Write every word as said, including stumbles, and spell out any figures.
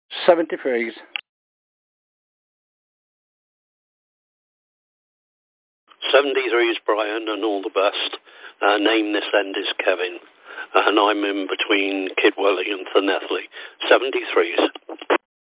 seventy-threes. seventy-threes, Brian, and all the best. Uh, name this end is Kevin, and I'm in between Kidwelly and Llanelli. seventy-threes.